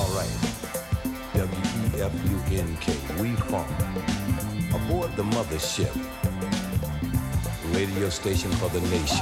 right. WEFUNK, we funk. Aboard the mothership. Radio station for the nation.